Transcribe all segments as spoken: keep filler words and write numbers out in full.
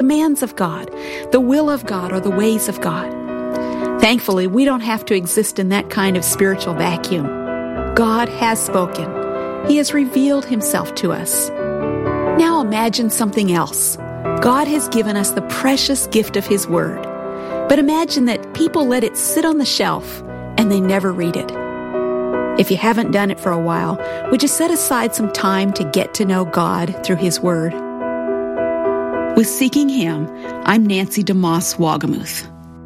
commands of God, the will of God, or the ways of God. Thankfully, we don't have to exist in that kind of spiritual vacuum. God has spoken. He has revealed himself to us. Now imagine something else. God has given us the precious gift of his word. But imagine that people let it sit on the shelf and they never read it. If you haven't done it for a while, would you set aside some time to get to know God through his word? With Seeking Him, I'm Nancy DeMoss Wagamuth.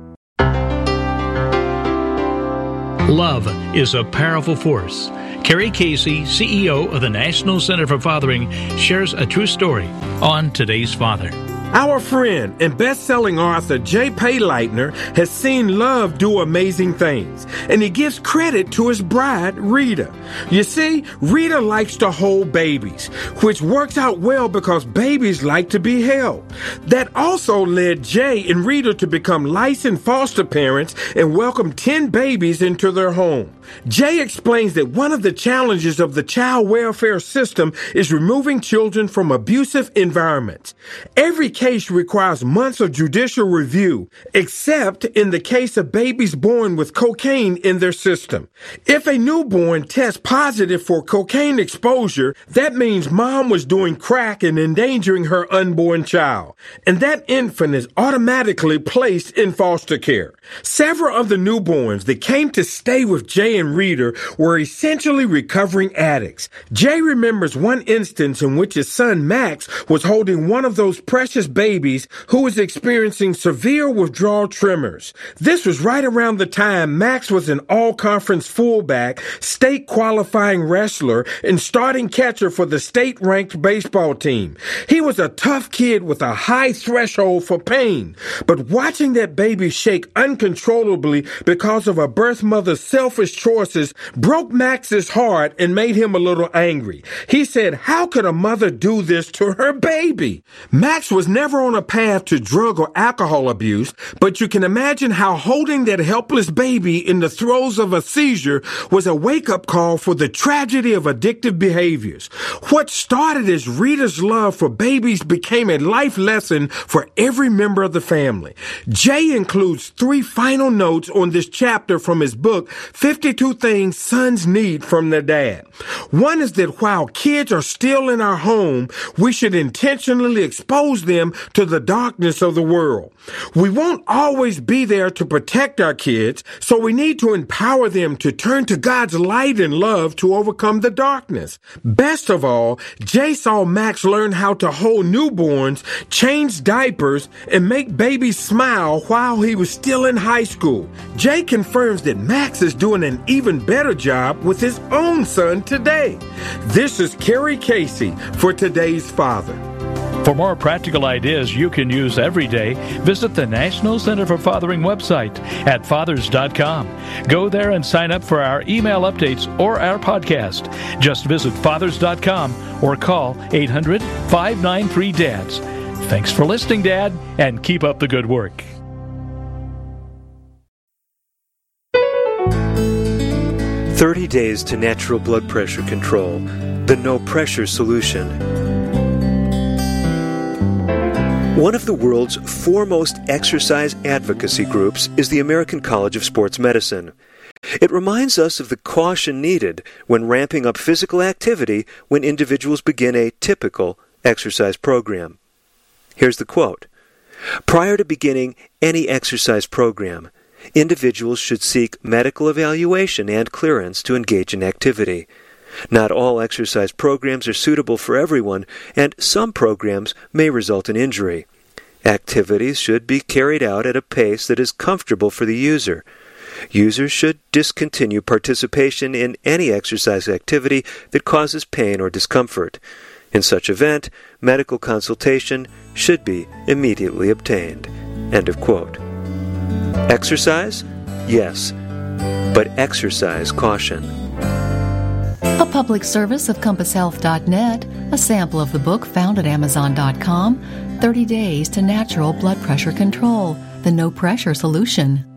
Love is a powerful force. Carrie Casey, C E O of the National Center for Fathering, shares a true story on Today's Father. Our friend and best-selling author J. Pay Leitner has seen love do amazing things, and he gives credit to his bride, Rita. You see, Rita likes to hold babies, which works out well because babies like to be held. That also led Jay and Rita to become licensed foster parents and welcome ten babies into their home. Jay explains that one of the challenges of the child welfare system is removing children from abusive environments. Every case requires months of judicial review, except in the case of babies born with cocaine in their system. If a newborn tests positive for cocaine exposure, that means mom was doing crack and endangering her unborn child, and that infant is automatically placed in foster care. Several of the newborns that came to stay with Jay and Rita were essentially recovering addicts. Jay remembers one instance in which his son Max was holding one of those precious babies who was experiencing severe withdrawal tremors. This was right around the time Max was an all-conference fullback, state qualifying wrestler, and starting catcher for the state-ranked baseball team. He was a tough kid with a high threshold for pain, but watching that baby shake uncontrollably because of a birth mother's selfish choices broke Max's heart and made him a little angry. He said, "How could a mother do this to her baby?" Max was never on a path to drug or alcohol abuse, but you can imagine how holding that helpless baby in the throes of a seizure was a wake-up call for the tragedy of addictive behaviors. What started as Rita's love for babies became a life lesson for every member of the family. Jay includes three final notes on this chapter from his book, fifty-two Things Sons Need from Their Dad. One is that while kids are still in our home, we should intentionally expose them to the darkness of the world. We won't always be there to protect our kids, so we need to empower them to turn to God's light and love to overcome the darkness. Best of all, Jay saw Max learn how to hold newborns, change diapers, and make babies smile while he was still in high school. Jay confirms that Max is doing an even better job with his own son today. This is Carrie Casey for Today's Father. For more practical ideas you can use every day, visit the National Center for Fathering website at fathers dot com. Go there and sign up for our email updates or our podcast. Just visit fathers dot com or call eight hundred, five nine three, D A D S. Thanks for listening, Dad, and keep up the good work. thirty days to natural blood pressure control. The No Pressure Solution. One of the world's foremost exercise advocacy groups is the American College of Sports Medicine. It reminds us of the caution needed when ramping up physical activity when individuals begin a typical exercise program. Here's the quote. Prior to beginning any exercise program, individuals should seek medical evaluation and clearance to engage in activity. Not all exercise programs are suitable for everyone, and some programs may result in injury. Activities should be carried out at a pace that is comfortable for the user. Users should discontinue participation in any exercise activity that causes pain or discomfort. In such event, medical consultation should be immediately obtained. End of quote. Exercise? Yes, but exercise caution. A public service of compass health dot net, a sample of the book found at amazon dot com, thirty days to Natural Blood Pressure Control, the No Pressure Solution.